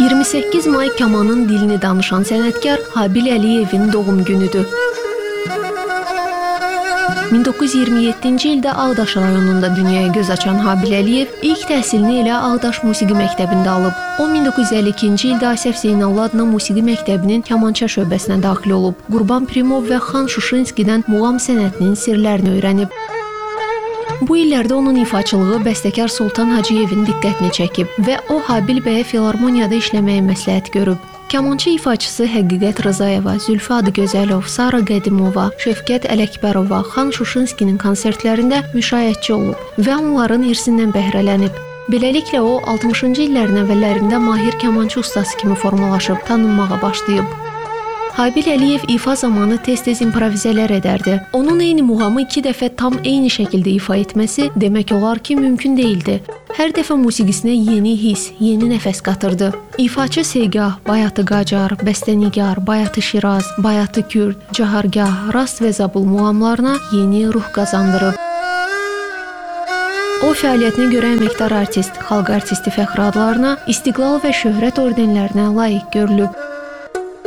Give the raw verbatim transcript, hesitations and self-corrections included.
iyirmi səkkiz may kamanın dilini danışan sənətkar Habil Əliyevin doğum günüdür. min doqquz yüz iyirmi yeddinci ildə Ağdaş rayonunda dünyaya göz açan Habil Əliyev ilk təhsilini elə Ağdaş Musiqi Məktəbində alıb. O min doqquz yüz əlli ikinci ildə Asəf Zeynallı adına Musiqi Məktəbinin kamança şöbəsinə daxil olub. Qurban Pirimov və Xan Şuşinskidən muğam sənətinin sirlərini öyrənib. Bu illərdə onun ifaçılığı bəstəkar Sultan Hacıyevin diqqətini çəkib və o Habil bəyə filarmoniyada işləməyi məsləhət görüb. Kamançı ifaçısı Həqiqət Rızayeva, Zülfü Adıgözəlov, Sara Qədimova, Şövkət Ələkbərova, Xan Şuşinskinin konsertlərində müşayiətçi olub və onların irsindən bəhrələnib. Beləliklə o altmışıncı illərin əvvəllərində mahir kamançı ustası kimi formalaşıb, tanınmağa başlayıb. Habil Əliyev ifa zamanı tez-tez improvizələr edərdi. Onun eyni muğamı iki dəfə tam eyni şəkildə ifa etməsi demək olar ki, mümkün değildi. Hər dəfə musiqisinə yeni his, yeni nəfəs qatırdı. İfaçı Segah, Bayatı Qacar, Bəstənigar, Bayatı Şiraz, Bayatı Kürd, Cahargah, Rast və Zabul muğamlarına yeni ruh qazandırıb. O fəaliyyətinə görə əməkdar artist, xalq artisti fəxri adlarına, İstiqlal və Şöhrət ordenlərinə layiq görülüb.